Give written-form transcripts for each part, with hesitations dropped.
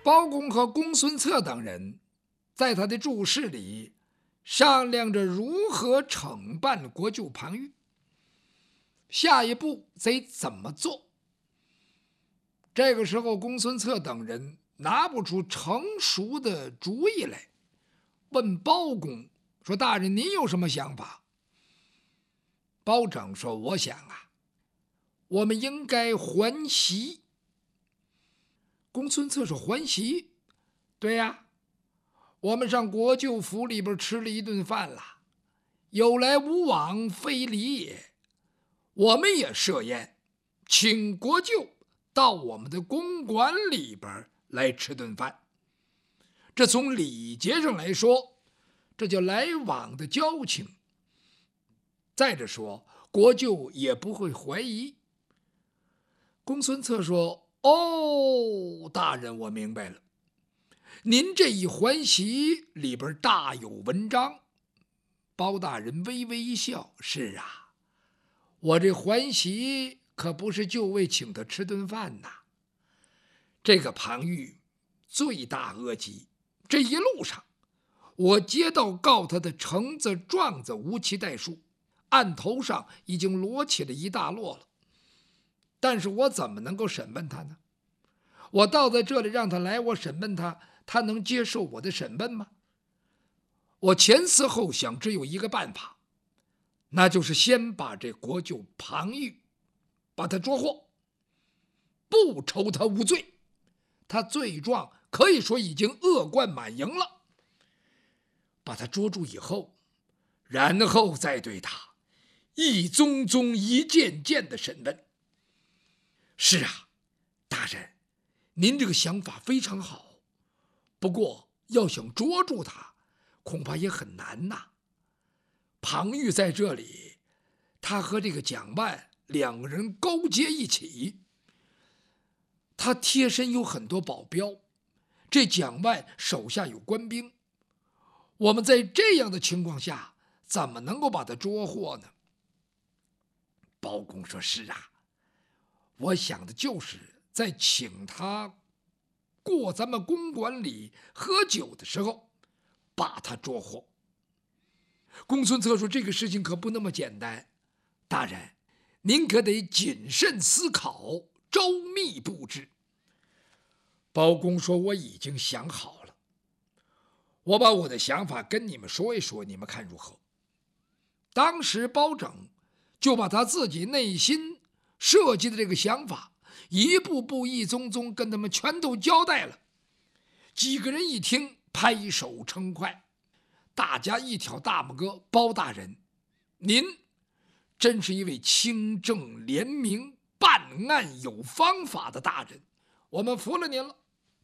包公和公孙策等人在他的住室里商量着如何惩办国舅庞玉，下一步得怎么做。这个时候，公孙策等人拿不出成熟的主意来，问包公说：“大人，您有什么想法？”包拯说：“我想啊，我们应该还席。”公孙策说：“还席？对呀，我们上国舅府里边吃了一顿饭了，有来无往非礼也。我们也设宴，请国舅到我们的公馆里边来吃顿饭。这从礼节上来说，这叫来往的交情。再者说，国舅也不会怀疑。”公孙策说：“哦，大人，我明白了。您这一还席里边大有文章。”包大人微微一笑：“是啊，我这还席可不是就为请他吃顿饭呐。这个庞玉罪大恶极，这一路上我接到告他的橙子状子无其代数，案头上已经摞起了一大摞了。但是我怎么能够审问他呢？我倒在这里让他来，我审问他，他能接受我的审问吗？我前思后想，只有一个办法，那就是先把这国舅庞玉把他捉获，不愁他无罪。他罪状可以说已经恶贯满盈了，把他捉住以后，然后再对他一宗宗一件件的审问。”“是啊，大人，您这个想法非常好，不过要想捉住他，恐怕也很难呐。庞玉在这里，他和这个蒋万两个人勾结一起，他贴身有很多保镖，这蒋万手下有官兵，我们在这样的情况下，怎么能够把他捉获呢？”包公说：“是啊，我想的就是在请他过咱们公馆里喝酒的时候，把他捉获。”公孙策说：“这个事情可不那么简单，大人，您可得谨慎思考，周密布置。”包公说：“我已经想好了，我把我的想法跟你们说一说，你们看如何？”当时包拯就把他自己内心设计的这个想法一步步一宗宗跟他们全都交代了。几个人一听，拍手称快，大家一挑大拇哥：“包大人，您真是一位清正廉明、办案有方法的大人，我们服了您了。”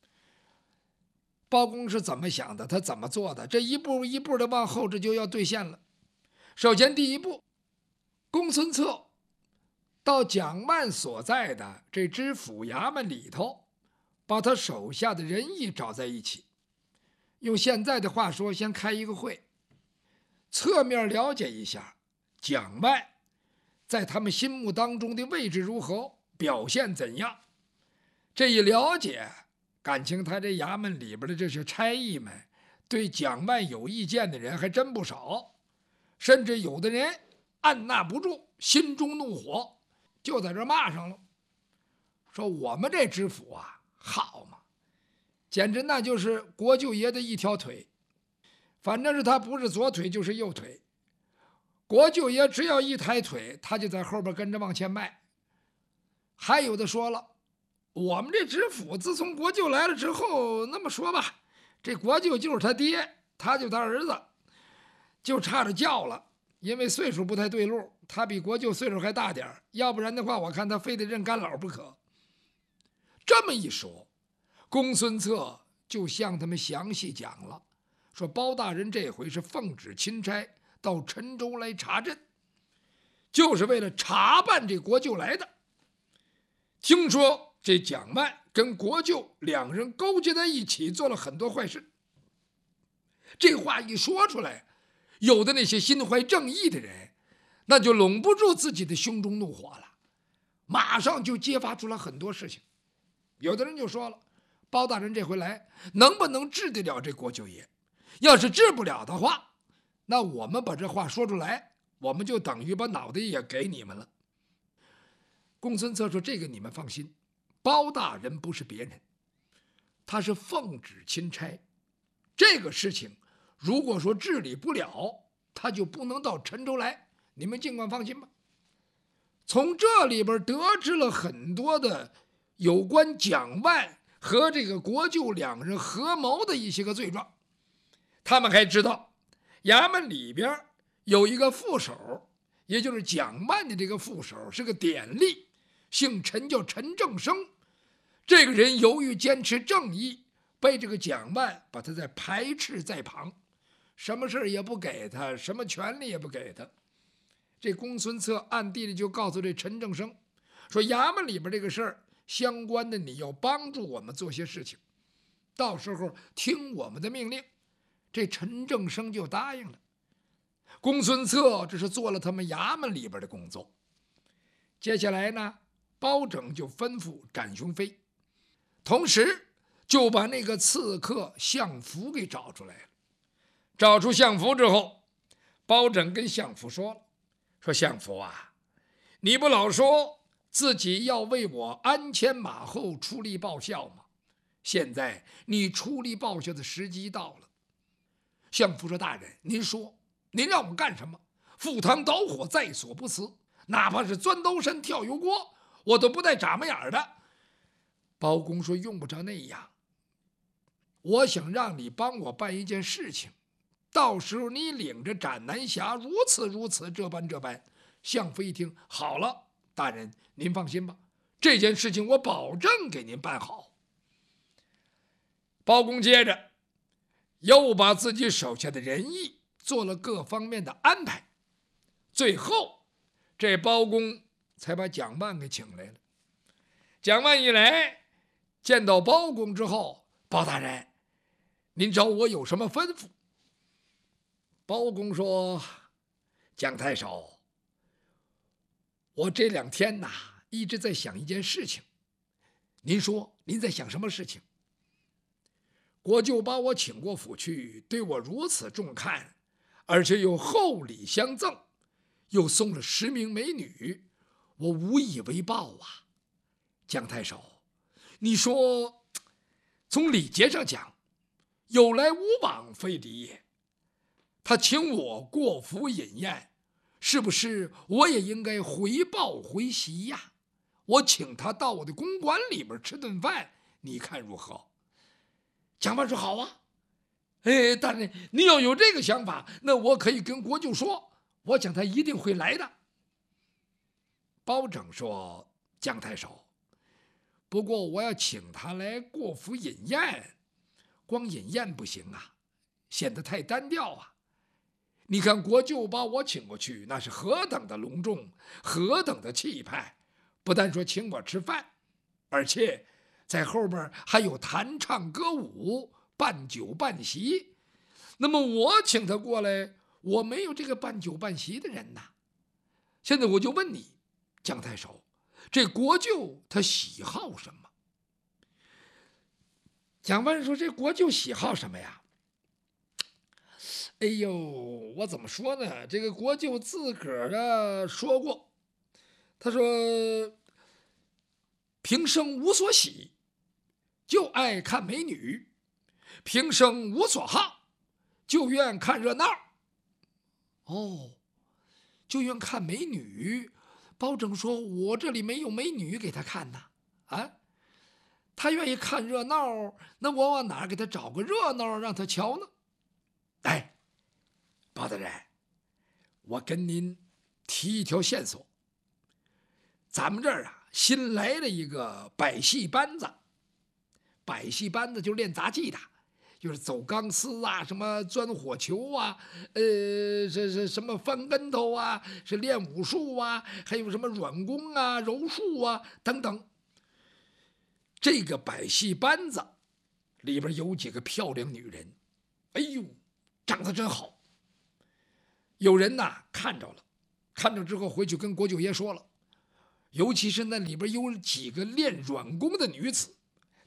包公是怎么想的？他怎么做的？这一步一步的往后，这就要兑现了。首先第一步，公孙策到蒋万所在的这知府衙门里头，把他手下的人一找在一起，用现在的话说，先开一个会，侧面了解一下蒋万在他们心目当中的位置如何，表现怎样。这一了解，感情他这衙门里边的这些差役们对蒋万有意见的人还真不少，甚至有的人按捺不住心中怒火，就在这骂上了，说我们这知府啊，好嘛，简直那就是国舅爷的一条腿，反正是他不是左腿就是右腿，国舅爷只要一抬腿，他就在后边跟着往前迈。还有的说了，我们这知府自从国舅来了之后，那么说吧，这国舅就是他爹，他就他儿子，就差着叫了，因为岁数不太对路，他比国舅岁数还大点，要不然的话，我看他非得认干老不可。这么一说，公孙策就向他们详细讲了，说包大人这回是奉旨钦差到陈州来查镇，就是为了查办这国舅来的。听说这蒋万跟国舅两人勾结在一起，做了很多坏事。这话一说出来，有的那些心怀正义的人，那就拢不住自己的胸中怒火了，马上就揭发出了很多事情。有的人就说了， 包大人这回来能不能治得了这国舅爷？要是治不了的话，那我们把这话说出来，我们就等于把脑袋也给你们了。公孙策说：“这个你们放心，包大人不是别人，他是奉旨钦差。这个事情如果说治理不了，他就不能到陈州来，你们尽管放心吧。”从这里边得知了很多的有关蒋万和这个国舅两人合谋的一些个罪状。他们还知道衙门里边有一个副手，也就是蒋万的这个副手是个典吏，姓陈，叫陈正生。这个人由于坚持正义，被这个蒋万把他在排斥在旁，什么事也不给他，什么权利也不给他。这公孙策暗地里就告诉这陈正生说：“衙门里边这个事儿相关的，你要帮助我们做些事情，到时候听我们的命令。”这陈正生就答应了。公孙策这是做了他们衙门里边的工作。接下来呢，包拯就吩咐展雄飞，同时就把那个刺客项福给找出来了。找出项福之后，包拯跟项福说了：“说项福啊，你不老说自己要为我鞍前马后出力报效吗？现在你出力报效的时机到了。”项福说：“大人，您说，您让我干什么？赴汤蹈火在所不辞，哪怕是钻刀山跳油锅，我都不带眨巴眼的。”包公说：“用不着那样，我想让你帮我办一件事情，到时候你领着斩南侠如此如此，这般这般。”项福一听，好了，大人您放心吧，这件事情我保证给您办好。包公接着又把自己手下的人役做了各方面的安排，最后这包公才把蒋万给请来了。蒋万一来见到包公之后：“包大人，您找我有什么吩咐？”包公说：“蒋太守，我这2天呐一直在想一件事情，您说您在想什么事情？国舅把我请过府去，对我如此重看，而且又厚礼相赠，又送了10名美女，我无以为报啊。蒋太守，你说从礼节上讲，有来无往非礼也。他请我过府饮宴，是不是我也应该回报回席呀？我请他到我的公馆里边吃顿饭，你看如何？”蒋万说：“好啊，大人，你要有这个想法，那我可以跟国舅说，我想他一定会来的。”包拯说：“蒋太守，不过我要请他来过府饮宴，光饮宴不行啊，显得太单调啊。你看国舅把我请过去，那是何等的隆重，何等的气派，不但说请我吃饭，而且在后边还有弹唱歌舞，办酒办席。那么我请他过来，我没有这个办酒办席的人呐。现在我就问你，蒋太守，这国舅他喜好什么？”蒋万说：“这国舅喜好什么呀？哎呦，我怎么说呢？这个国舅自个儿说过，他说平生无所喜，就爱看美女；平生无所好，就愿看热闹。”哦，就愿看美女。包拯说：“我这里没有美女给他看呐。啊，他愿意看热闹，那我往哪给他找个热闹让他瞧呢？”哎，包大人，我跟您提一条线索。咱们这儿啊，新来了一个百戏班子。百戏班子就练杂技的，就是走钢丝啊，什么钻火球啊，是什么翻跟头啊，是练武术啊，还有什么软功啊、柔术啊等等。这个百戏班子里边有几个漂亮女人，哎呦，长得真好。有人呐看着了，看着之后回去跟国舅爷说了，尤其是那里边有几个练软功的女子，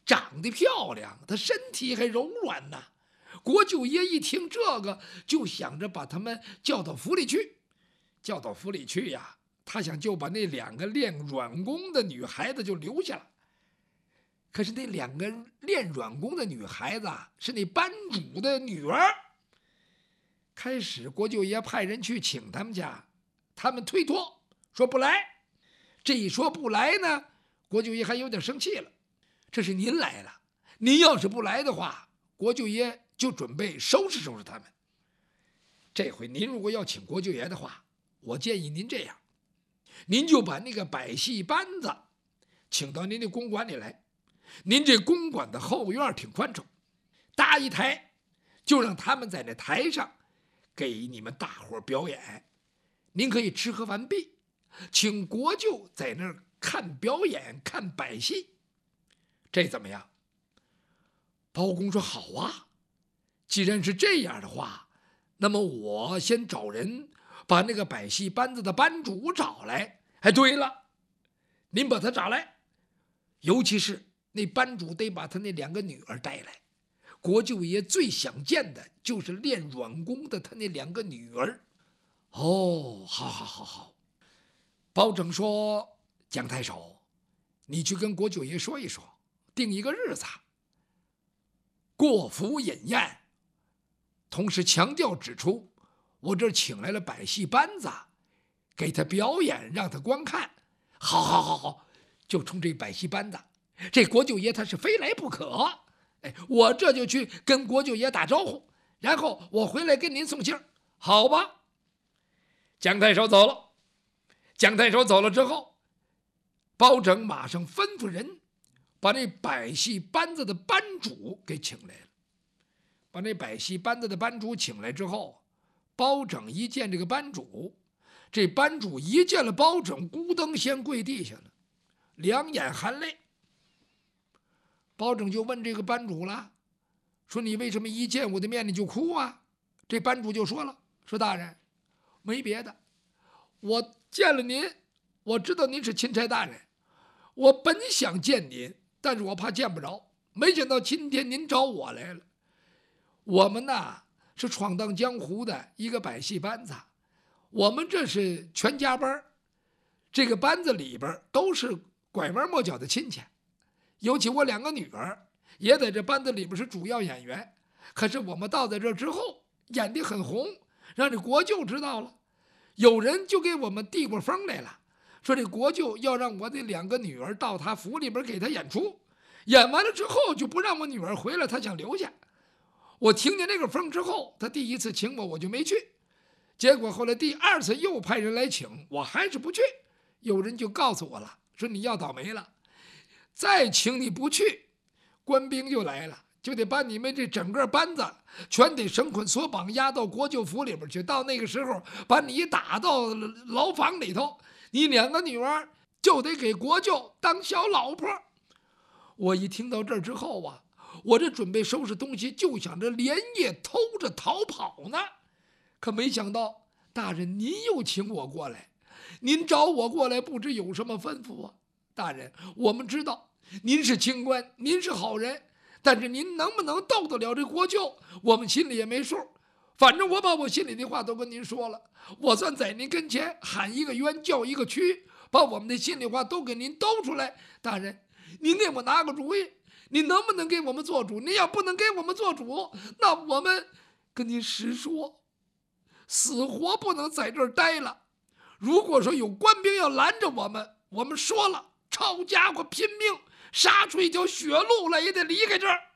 长得漂亮，她身体还柔软呢。国舅爷一听这个，就想着把他们叫到府里去。叫到府里去呀，他想就把那2个练软功的女孩子就留下了。可是那2个练软功的女孩子是那班主的女儿。开始国舅爷派人去请他们去，他们推脱说不来。这一说不来呢，国舅爷还有点生气了。这是您来了，您要是不来的话，国舅爷就准备收拾收拾他们。这回您如果要请国舅爷的话，我建议您这样，您就把那个百戏班子请到您的公馆里来。您这公馆的后院挺宽敞，搭一台，就让他们在那台上给你们大伙表演。您可以吃喝完毕，请国舅在那儿看表演，看百戏，这怎么样？包公说好啊，既然是这样的话，那么我先找人把那个百戏班子的班主找来。哎，对了，您把他找来，尤其是那班主得把他那2个女儿带来。国舅爷最想见的就是练软功的他那2个女儿。哦，好。包拯说：“蒋太守，你去跟国舅爷说一说，定一个日子，过府饮宴。同时强调指出，我这儿请来了百戏班子，给他表演，让他观看。好，就冲这百戏班子，这国舅爷他是非来不可。哎，我这就去跟国舅爷打招呼，然后我回来跟您送信儿，好吧？”蒋太守走了。蒋太守走了之后，包拯马上吩咐人把那百戏班子的班主给请来了。把那百戏班子的班主请来之后，包拯一见这个班主，这班主一见了包拯，咕噔先跪地下了，两眼含泪。包拯就问这个班主了，说你为什么一见我的面你就哭啊？这班主就说了，说大人，没别的，我见了您，我知道您是钦差大人，我本想见您，但是我怕见不着，没想到今天您找我来了。我们呐是闯荡江湖的一个百戏班子，我们这是全家班，这个班子里边都是拐弯抹角的亲戚，尤其我2个女儿也在这班子里边是主要演员。可是我们到在这之后演得很红，让这国舅知道了，有人就给我们递过风来了，说这国舅要让我的2个女儿到他府里边给他演出，演完了之后就不让我女儿回来，他想留下。我听见那个风之后，他第一次请我，我就没去。结果后来第2次又派人来请，我还是不去。有人就告诉我了，说你要倒霉了，再请你不去，官兵就来了，就得把你们这整个班子全得绳捆索绑押到国舅府里边去。到那个时候把你打到牢房里头，你2个女儿就得给国舅当小老婆。我一听到这儿之后啊，我这准备收拾东西，就想着连夜偷着逃跑呢。可没想到大人您又请我过来，您找我过来不知有什么吩咐啊？大人，我们知道您是清官，您是好人，但是您能不能斗得了这国舅，我们心里也没数。反正我把我心里的话都跟您说了，我算在您跟前喊一个冤叫一个屈，把我们的心里话都给您兜出来。大人，您给我拿个主意，您能不能给我们做主？您要不能给我们做主，那我们跟您实说，死活不能在这儿待了。如果说有官兵要拦着我们，我们说了，抄家伙拼命杀出一条血路来，也得离开这儿。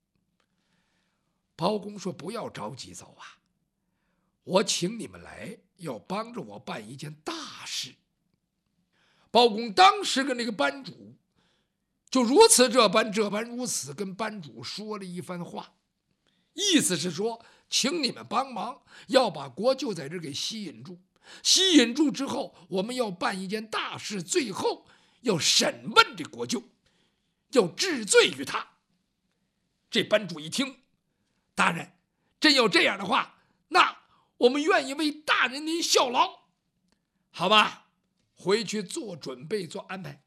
包公说：“不要着急走啊，我请你们来，要帮着我办一件大事。”包公当时跟那个班主就如此这般如此跟班主说了一番话，意思是说，请你们帮忙，要把国舅在这儿给吸引住。吸引住之后，我们要办一件大事，最后要审问这国舅，要治罪于他。这班主一听，大人真要这样的话，那我们愿意为大人您效劳，好吧？回去做准备做安排。